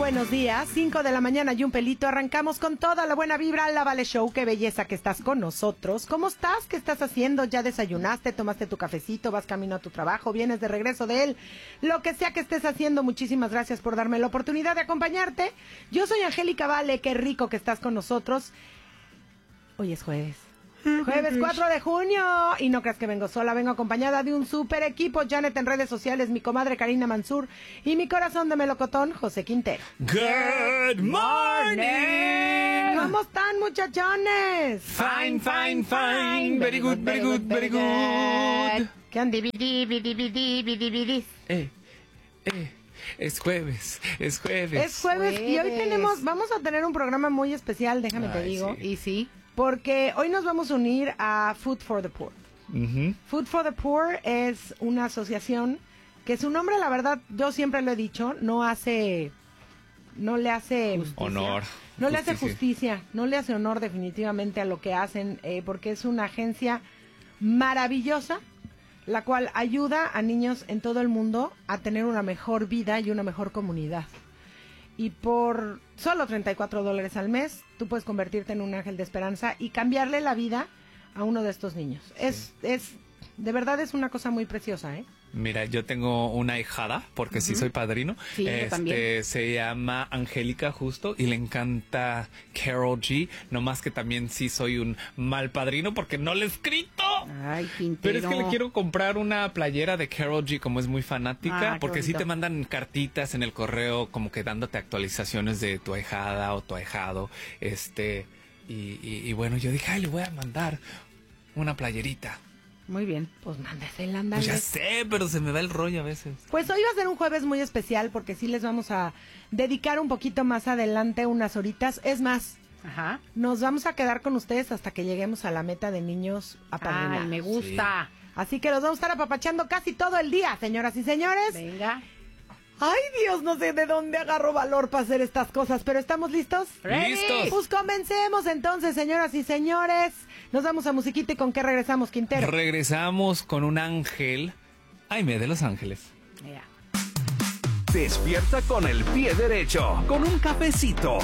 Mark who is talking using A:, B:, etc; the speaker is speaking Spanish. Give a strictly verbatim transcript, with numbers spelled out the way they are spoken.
A: buenos días, cinco de la mañana y un pelito, arrancamos con toda la buena vibra, la Vale Show, qué belleza que estás con nosotros. ¿Cómo estás? ¿Qué estás haciendo? ¿Ya desayunaste? ¿Tomaste tu cafecito? ¿Vas camino a tu trabajo? ¿Vienes de regreso de él? Lo que sea que estés haciendo, muchísimas gracias por darme la oportunidad de acompañarte. Yo soy Angélica Vale, qué rico que estás con nosotros. Hoy es jueves. Jueves cuatro de junio, y no creas que vengo sola, vengo acompañada de un super equipo. Janet en redes sociales, mi comadre Karina Mansur y mi corazón de melocotón, José Quintero.
B: Good morning.
A: ¿Cómo están, muchachones?
B: Fine, fine, fine. Very good, very good, very good.
A: ¿Qué han dividí, dividí, dividí, dividí?
B: Eh, eh. Es jueves, es jueves.
A: Es jueves, jueves y hoy tenemos, vamos a tener un programa muy especial, déjame Ay, te digo.
B: Sí.
A: Y sí. Porque hoy nos vamos a unir a Food for the Poor. Uh-huh. Food for the Poor es una asociación que su nombre, la verdad, yo siempre lo he dicho, no hace, no le hace
B: justicia, honor.
A: No justicia. le hace justicia, no le hace honor definitivamente a lo que hacen, eh, porque es una agencia maravillosa, la cual ayuda a niños en todo el mundo a tener una mejor vida y una mejor comunidad. Y por solo treinta y cuatro dólares al mes, tú puedes convertirte en un ángel de esperanza y cambiarle la vida a uno de estos niños. Sí. Es, es, de verdad es una cosa muy preciosa, ¿eh?
B: Mira, yo tengo una hijada, porque uh-huh. sí soy padrino.
A: Sí,
B: este,
A: yo también.
B: Se llama Angélica justo, y le encanta Karol G, no más que también sí soy un mal padrino porque no le he escrito.
A: Ay, Quintero.
B: Pero es que le quiero comprar una playera de Karol G, como es muy fanática,
A: ah,
B: porque sí te mandan cartitas en el correo como que dándote actualizaciones de tu ahijada o tu ahijado. Este, y, y, y bueno, yo dije, ay, le voy a mandar una playerita.
A: Muy bien, pues mándesela, ándale.
B: Pues ya sé, pero se me va el rollo a veces.
A: Pues hoy va a ser un jueves muy especial porque sí les vamos a dedicar un poquito más adelante unas horitas. Es más, Ajá. nos vamos a quedar con ustedes hasta que lleguemos a la meta de niños apadrinados.
C: Ay, me gusta.
A: Sí. Así que los vamos a estar apapachando casi todo el día, señoras y señores.
C: Venga.
A: Ay, Dios, no sé de dónde agarro valor para hacer estas cosas, pero ¿estamos listos?
B: ¡Listos!
A: Pues comencemos entonces, señoras y señores. Nos vamos a musiquita y ¿con qué regresamos, Quintero?
B: Regresamos con un ángel. Aime de Los Ángeles.
C: Yeah.
D: Despierta con el pie derecho, con un cafecito.